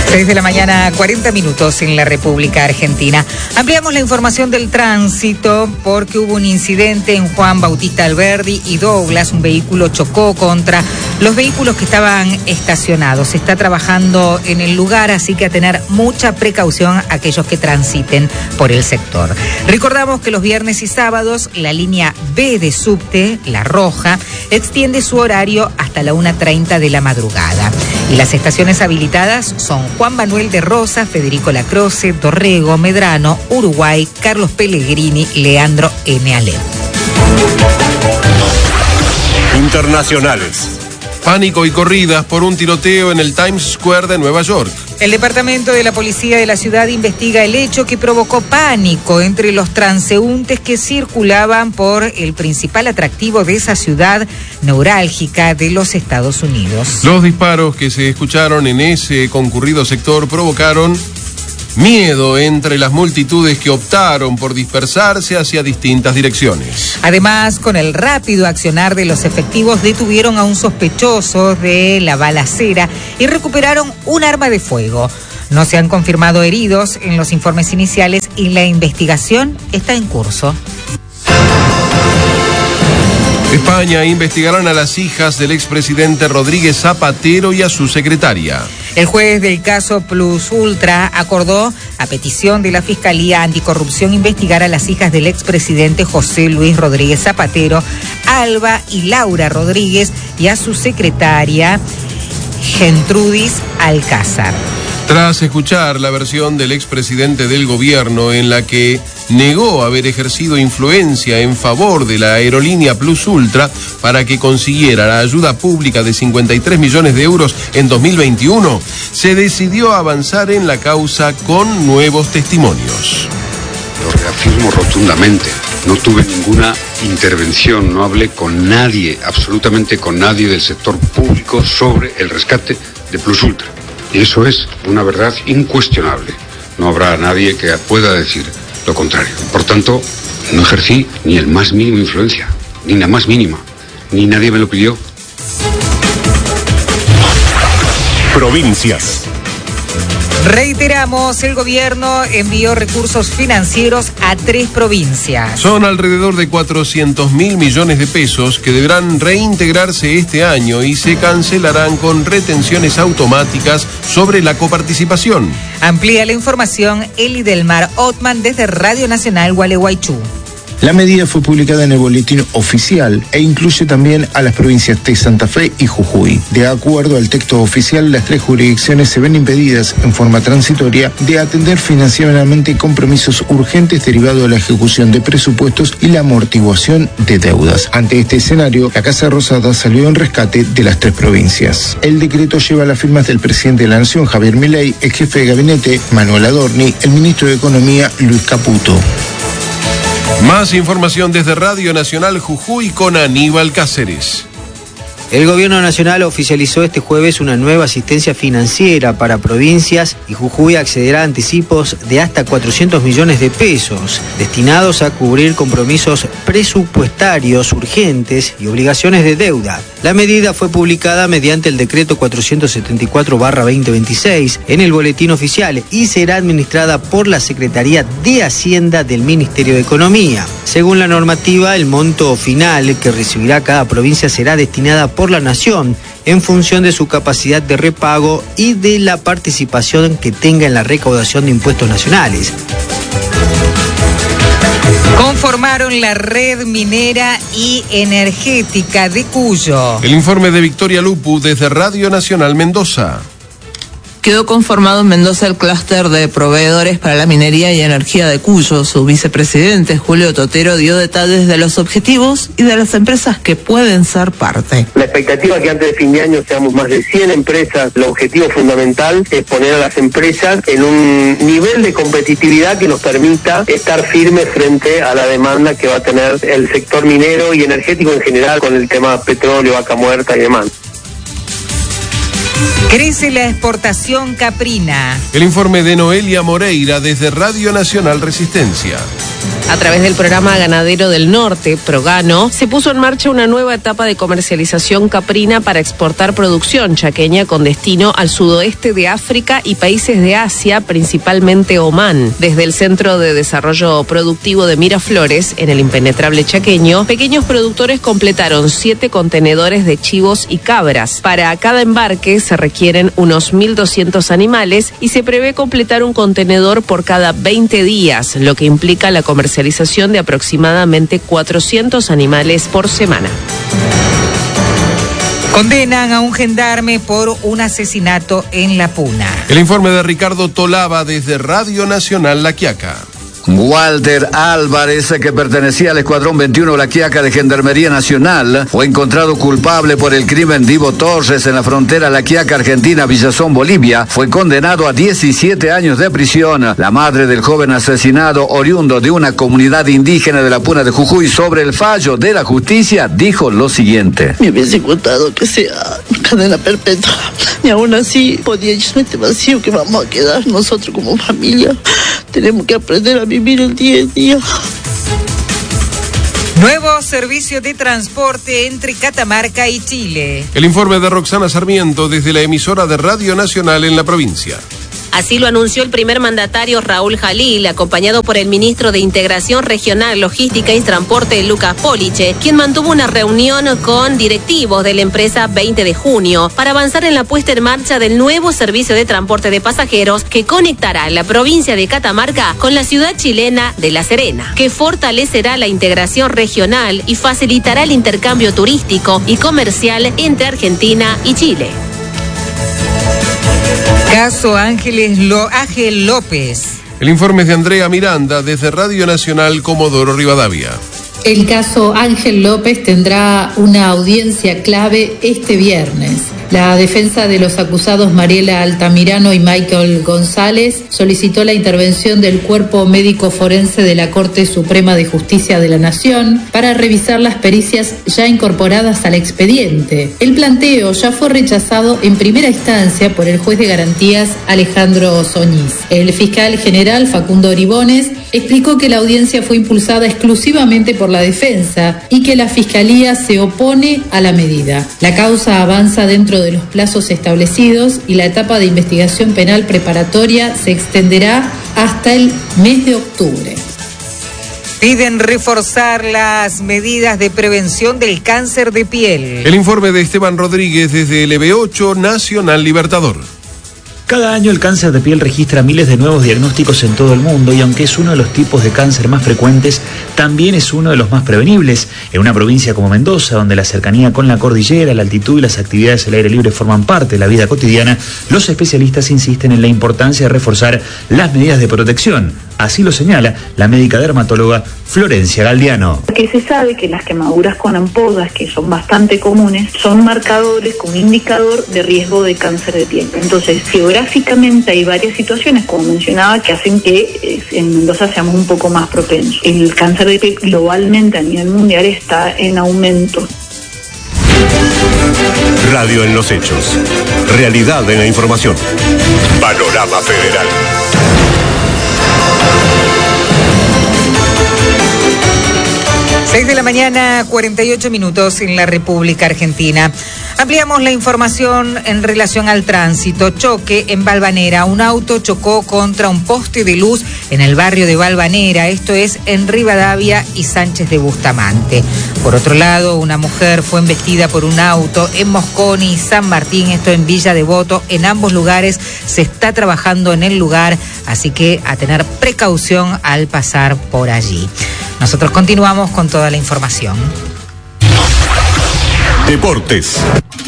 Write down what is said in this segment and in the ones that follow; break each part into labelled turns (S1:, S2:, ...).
S1: 6 de la mañana, 40 minutos en la República Argentina. Ampliamos la información del tránsito porque hubo un incidente en Juan Bautista Alberdi y Douglas. Un vehículo chocó contra los vehículos que estaban estacionados. Se está trabajando en el lugar, así que a tener mucha precaución aquellos que transiten por el sector. Recordamos que los viernes y sábados la línea B de subte, la roja, extiende su horario hasta la 1:30 de la madrugada. Y las estaciones habilitadas son Juan Manuel de Rosas, Federico Lacroce, Dorrego, Medrano, Uruguay, Carlos Pellegrini, Leandro M. Alem.
S2: Internacionales. Pánico y corridas por un tiroteo en el Times Square de Nueva York.
S1: El departamento de la policía de la ciudad investiga el hecho que provocó pánico entre los transeúntes que circulaban por el principal atractivo de esa ciudad neurálgica de los Estados Unidos.
S2: Los disparos que se escucharon en ese concurrido sector provocaron miedo entre las multitudes que optaron por dispersarse hacia distintas direcciones.
S1: Además, con el rápido accionar de los efectivos, detuvieron a un sospechoso de la balacera y recuperaron un arma de fuego. No se han confirmado heridos en los informes iniciales y la investigación está en curso.
S2: España investigarán a las hijas del expresidente Rodríguez Zapatero y a su secretaria.
S1: El juez del caso Plus Ultra acordó, a petición de la Fiscalía Anticorrupción, investigar a las hijas del expresidente José Luis Rodríguez Zapatero, Alba y Laura Rodríguez, y a su secretaria Gentrudis Alcázar.
S2: Tras escuchar la versión del expresidente del gobierno en la que negó haber ejercido influencia en favor de la aerolínea Plus Ultra para que consiguiera la ayuda pública de 53 millones de euros en 2021, se decidió avanzar en la causa con nuevos testimonios.
S3: Lo reafirmo rotundamente. No tuve ninguna intervención, no hablé con nadie, absolutamente con nadie del sector público sobre el rescate de Plus Ultra. Y eso es una verdad incuestionable. No habrá nadie que pueda decir lo contrario. Por tanto, no ejercí ni el más mínimo influencia, ni la más mínima, ni nadie me lo pidió.
S2: Provincias.
S1: Reiteramos, el gobierno envió recursos financieros a 3 provincias.
S2: Son alrededor de 400.000 millones de pesos que deberán reintegrarse este año y se cancelarán con retenciones automáticas sobre la coparticipación.
S1: Amplía la información Eli Delmar Othman desde Radio Nacional Gualeguaychú.
S4: La medida fue publicada en el boletín oficial e incluye también a las provincias de Santa Fe y Jujuy. De acuerdo al texto oficial, las 3 jurisdicciones se ven impedidas en forma transitoria de atender financieramente compromisos urgentes derivados de la ejecución de presupuestos y la amortiguación de deudas. Ante este escenario, la Casa Rosada salió en rescate de las 3 provincias. El decreto lleva las firmas del presidente de la Nación, Javier Milei, el jefe de gabinete, Manuel Adorni, el ministro de Economía, Luis Caputo.
S2: Más información desde Radio Nacional Jujuy con Aníbal Cáceres.
S5: El Gobierno Nacional oficializó este jueves una nueva asistencia financiera para provincias y Jujuy accederá a anticipos de hasta 400 millones de pesos, destinados a cubrir compromisos presupuestarios urgentes y obligaciones de deuda. La medida fue publicada mediante el decreto 474/2026 en el boletín oficial y será administrada por la Secretaría de Hacienda del Ministerio de Economía. Según la normativa, el monto final que recibirá cada provincia será destinada por la Nación en función de su capacidad de repago y de la participación que tenga en la recaudación de impuestos nacionales.
S1: Conformaron la red minera y energética de Cuyo.
S2: El informe de Victoria Lupu desde Radio Nacional Mendoza.
S6: Quedó conformado en Mendoza el clúster de proveedores para la minería y energía de Cuyo. Su vicepresidente, Julio Totero, dio detalles de los objetivos y de las empresas que pueden ser parte.
S7: La expectativa es que antes de fin de año seamos más de 100 empresas. El objetivo fundamental es poner a las empresas en un nivel de competitividad que nos permita estar firmes frente a la demanda que va a tener el sector minero y energético en general con el tema petróleo, vaca muerta y demás.
S1: Crece la exportación caprina.
S2: El informe de Noelia Moreira desde Radio Nacional Resistencia.
S8: A través del programa Ganadero del Norte, Progano, se puso en marcha una nueva etapa de comercialización caprina para exportar producción chaqueña con destino al sudoeste de África y países de Asia, principalmente Omán. Desde el Centro de Desarrollo Productivo de Miraflores, en el impenetrable chaqueño, pequeños productores completaron 7 contenedores de chivos y cabras. Para cada embarque se requieren unos 1.200 animales y se prevé completar un contenedor por cada 20 días, lo que implica la comercialización de aproximadamente 400 animales por semana.
S1: Condenan a un gendarme por un asesinato en La Puna.
S2: El informe de Ricardo Tolaba desde Radio Nacional La Quiaca.
S9: Walter Álvarez, que pertenecía al Escuadrón 21 La Quiaca de Gendarmería Nacional, fue encontrado culpable por el crimen de Ivo Torres en la frontera La Quiaca Argentina, Villazón, Bolivia. Fue condenado a 17 años de prisión. La madre del joven asesinado, oriundo de una comunidad indígena de la Puna de Jujuy, sobre el fallo de la justicia, dijo lo siguiente:
S10: me hubiese gustado que sea cadena perpetua, y aún así podía llenarme este vacío que vamos a quedar nosotros como familia. Tenemos que aprender a vivir el día a día.
S1: Nuevo servicio de transporte entre Catamarca y Chile.
S2: El informe de Roxana Sarmiento desde la emisora de Radio Nacional en la provincia.
S11: Así lo anunció el primer mandatario Raúl Jalil, acompañado por el ministro de Integración Regional, Logística y Transporte, Lucas Poliche, quien mantuvo una reunión con directivos de la empresa 20 de junio para avanzar en la puesta en marcha del nuevo servicio de transporte de pasajeros que conectará la provincia de Catamarca con la ciudad chilena de La Serena, que fortalecerá la integración regional y facilitará el intercambio turístico y comercial entre Argentina y Chile.
S1: Caso Ángel López.
S2: El informe es de Andrea Miranda desde Radio Nacional Comodoro Rivadavia.
S12: El caso Ángel López tendrá una audiencia clave este viernes. La defensa de los acusados Mariela Altamirano y Michael González solicitó la intervención del Cuerpo Médico Forense de la Corte Suprema de Justicia de la Nación para revisar las pericias ya incorporadas al expediente. El planteo ya fue rechazado en primera instancia por el juez de garantías Alejandro Soñiz. El fiscal general Facundo Oribones explicó que la audiencia fue impulsada exclusivamente por la defensa y que la Fiscalía se opone a la medida. La causa avanza dentro de los plazos establecidos y la etapa de investigación penal preparatoria se extenderá hasta el mes de octubre.
S1: Piden reforzar las medidas de prevención del cáncer de piel.
S2: El informe de Esteban Rodríguez desde LB8 Nacional Libertador.
S13: Cada año el cáncer de piel registra miles de nuevos diagnósticos en todo el mundo y aunque es uno de los tipos de cáncer más frecuentes, también es uno de los más prevenibles. En una provincia como Mendoza, donde la cercanía con la cordillera, la altitud y las actividades al aire libre forman parte de la vida cotidiana, los especialistas insisten en la importancia de reforzar las medidas de protección. Así lo señala la médica dermatóloga Florencia Galdiano.
S14: Que se sabe que las quemaduras con ampollas, que son bastante comunes, son marcadores como indicador de riesgo de cáncer de piel. Entonces, geográficamente hay varias situaciones, como mencionaba, que hacen que en Mendoza seamos un poco más propensos. El cáncer de piel globalmente a nivel mundial está en aumento.
S15: Radio en los hechos. Realidad en la información. Panorama Federal.
S1: 6 de la mañana, 48 minutos en la República Argentina. Ampliamos la información en relación al tránsito. Choque en Valvanera. Un auto chocó contra un poste de luz en el barrio de Valvanera. Esto es en Rivadavia y Sánchez de Bustamante. Por otro lado, una mujer fue embestida por un auto en Mosconi y San Martín. Esto en Villa Devoto. En ambos lugares se está trabajando en el lugar, así que a tener precaución al pasar por allí. Nosotros continuamos con toda la información.
S15: Deportes.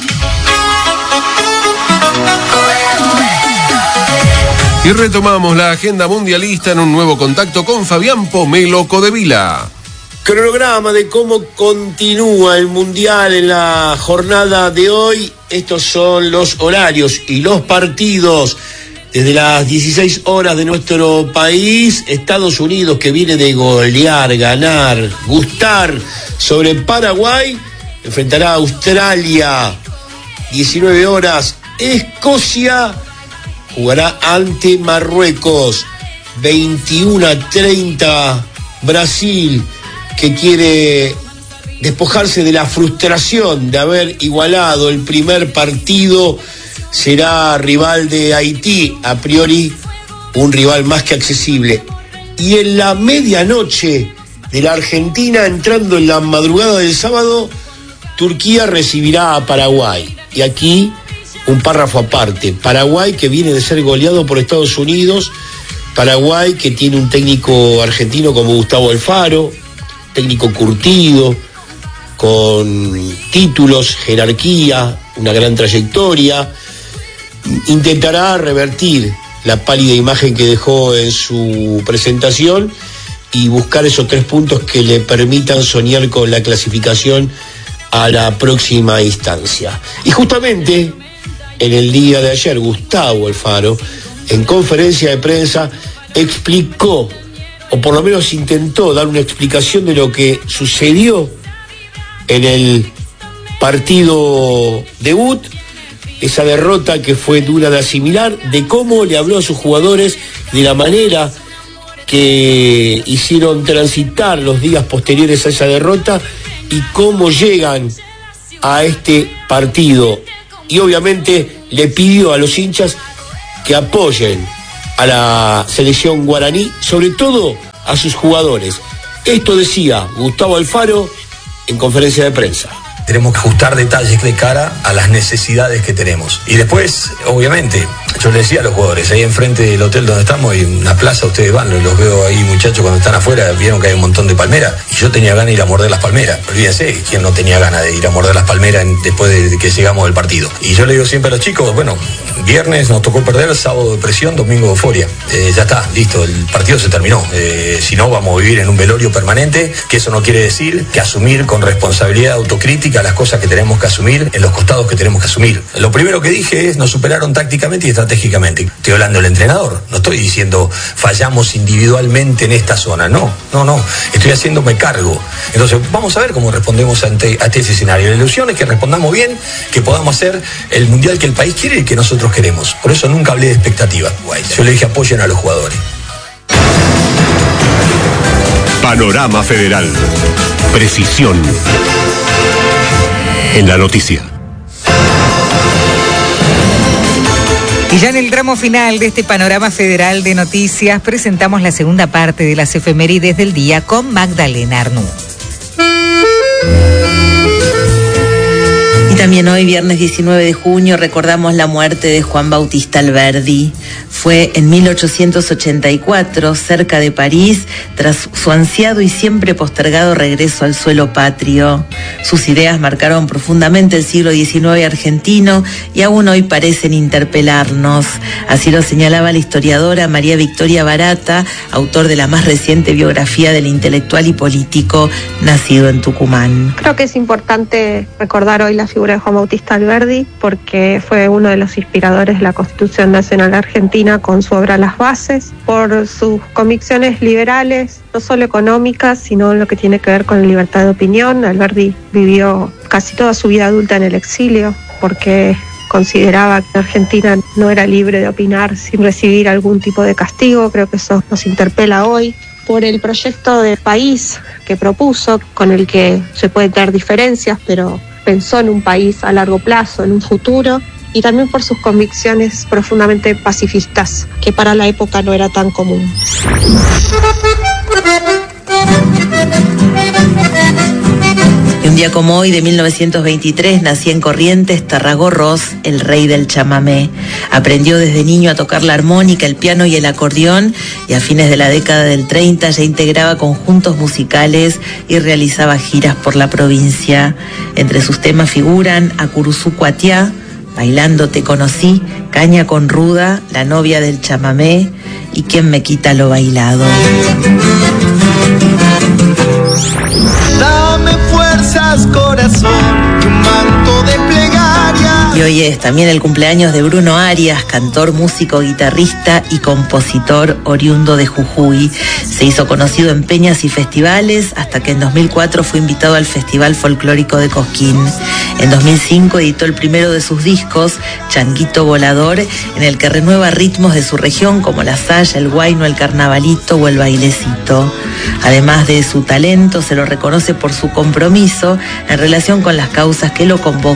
S2: Y retomamos la agenda mundialista en un nuevo contacto con Fabián Pomelo Codevila.
S16: Cronograma de cómo continúa el Mundial en la jornada de hoy. Estos son los horarios y los partidos. Desde las 16 horas de nuestro país, Estados Unidos, que viene de golear, ganar, gustar sobre Paraguay, enfrentará a Australia. 19 horas, Escocia jugará ante Marruecos. 21:30 Brasil, que quiere despojarse de la frustración de haber igualado el primer partido, será rival de Haití, a priori un rival más que accesible. Y en la medianoche de la Argentina, entrando en la madrugada del sábado, Turquía recibirá a Paraguay. Y aquí un párrafo aparte. Paraguay, que viene de ser goleado por Estados Unidos. Paraguay, que tiene un técnico argentino como Gustavo Alfaro, técnico curtido, con títulos, jerarquía, una gran trayectoria. Intentará revertir la pálida imagen que dejó en su presentación y buscar esos 3 puntos que le permitan soñar con la clasificación a la próxima instancia. Y justamente en el día de ayer, Gustavo Alfaro, en conferencia de prensa, explicó, o por lo menos intentó dar una explicación de lo que sucedió en el partido debut, esa derrota que fue dura de asimilar, de cómo le habló a sus jugadores, de la manera que hicieron transitar los días posteriores a esa derrota y cómo llegan a este partido. Y obviamente le pidió a los hinchas que apoyen a la selección guaraní, sobre todo a sus jugadores. Esto decía Gustavo Alfaro en conferencia de prensa.
S17: Tenemos que ajustar detalles de cara a las necesidades que tenemos. Y después, obviamente, yo le decía a los jugadores, ahí enfrente del hotel donde estamos hay una plaza, ustedes van, los veo ahí muchachos cuando están afuera, vieron que hay un montón de palmeras, y yo tenía ganas de ir a morder las palmeras. Olvídense, ¿quién no tenía ganas de ir a morder las palmeras después de que llegamos del partido? Y yo le digo siempre a los chicos, bueno, viernes nos tocó perder, sábado depresión, domingo euforia. Ya está, listo, el partido se terminó. Si no, vamos a vivir en un velorio permanente, que eso no quiere decir que asumir con responsabilidad autocrítica las cosas que tenemos que asumir en los costados que tenemos que asumir. Lo primero que dije es, nos superaron tácticamente y estratégicamente. Estoy hablando del entrenador, no estoy diciendo fallamos individualmente en esta zona, no, estoy haciéndome cargo. Entonces, vamos a ver cómo respondemos ante este escenario. La ilusión es que respondamos bien, que podamos hacer el mundial que el país quiere y que nosotros queremos. Por eso nunca hablé de expectativas. Yo le dije apoyen a los jugadores.
S15: Panorama Federal. Precisión en la noticia.
S1: Y ya en el tramo final de este panorama federal de noticias presentamos la segunda parte de las efemérides del día con Magdalena Arnú.
S18: Y también hoy, viernes 19 de junio, recordamos la muerte de Juan Bautista Alberdi. Fue en 1884, cerca de París, tras su ansiado y siempre postergado regreso al suelo patrio. Sus ideas marcaron profundamente el siglo XIX argentino y aún hoy parecen interpelarnos. Así lo señalaba la historiadora María Victoria Barata, autor de la más reciente biografía del intelectual y político nacido en Tucumán.
S19: Creo que es importante recordar hoy la figura de Juan Bautista Alberdi porque fue uno de los inspiradores de la Constitución Nacional Argentina con su obra Las Bases, por sus convicciones liberales, no solo económicas, sino en lo que tiene que ver con la libertad de opinión. Alberdi vivió casi toda su vida adulta en el exilio porque consideraba que Argentina no era libre de opinar sin recibir algún tipo de castigo. Creo que eso nos interpela hoy por el proyecto de país que propuso, con el que se pueden tener diferencias, pero pensó en un país a largo plazo, en un futuro, y también por sus convicciones profundamente pacifistas, que para la época no era tan común.
S18: Y un día como hoy, de 1923, nacía en Corrientes Tarragó Ros, el rey del chamamé. Aprendió desde niño a tocar la armónica, el piano y el acordeón, y a fines de la década del 30 ya integraba conjuntos musicales y realizaba giras por la provincia. Entre sus temas figuran Acuruzú Cuatiá, Bailando te conocí, Caña con Ruda, La novia del chamamé y Quién me quita lo bailado.
S20: Dame fuerzas, corazón, y un manto de plegaria.
S18: Y hoy es también el cumpleaños de Bruno Arias, cantor, músico, guitarrista y compositor oriundo de Jujuy. Se hizo conocido en peñas y festivales hasta que en 2004 fue invitado al Festival Folclórico de Cosquín. En 2005 editó el primero de sus discos, Changuito Volador, en el que renueva ritmos de su región como la saya, el huayno, el carnavalito o el bailecito. Además de su talento, se lo reconoce por su compromiso en relación con las causas que lo convocan